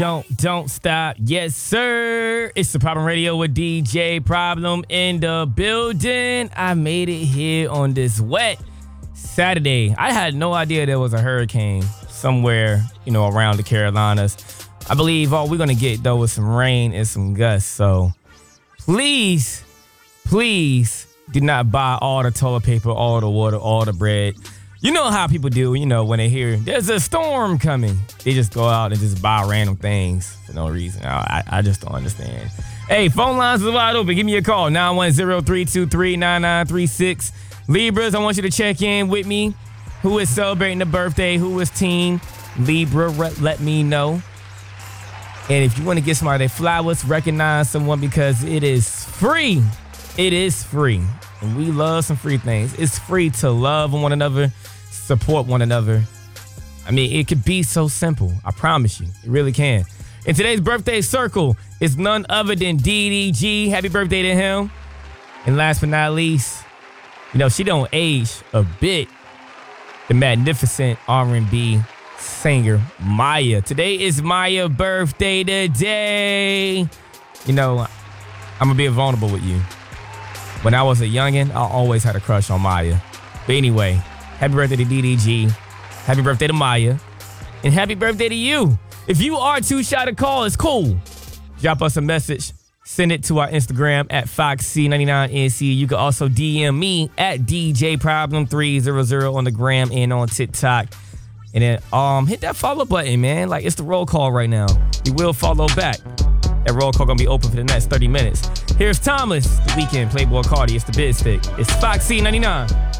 Don't stop. Yes, sir. It's the Problem Radio with DJ Problem in the building. I made it here on this wet Saturday. I had no idea there was a hurricane somewhere, around the Carolinas. I believe all we're going to get, though, is some rain and some gusts. So please do not buy all the toilet paper, all the water, all the bread. You know how people do, when they hear there's a storm coming. They just go out and just buy random things for no reason. I just don't understand. Hey, phone lines are wide open. Give me a call, 910-323-9936. Libras, I want you to check in with me. Who is celebrating a birthday? Who is Team Libra? Let me know. And if you want to get somebody flowers, recognize someone because it is free. It is free. And we love some free things. It's free to love one another, support one another. I mean, it could be so simple. I promise you. It really can. And today's birthday circle is none other than DDG. Happy birthday to him. And last but not least, she don't age a bit. The magnificent R&B singer, Maya. Today is Maya's birthday today. I'm going to be vulnerable with you. When I was a youngin', I always had a crush on Maya. But anyway, happy birthday to DDG. Happy birthday to Maya. And happy birthday to you. If you are too shy to call, it's cool. Drop us a message. Send it to our Instagram at FoxC99NC. You can also DM me at DJProblem300 on the gram and on TikTok. And then hit that follow button, man. Like, it's the roll call right now. You will follow back. That roll call gonna be open for the next 30 minutes. Here's Thomas, The Weeknd, Playboy Cardi. It's the Bid Stick. It's Foxy 99.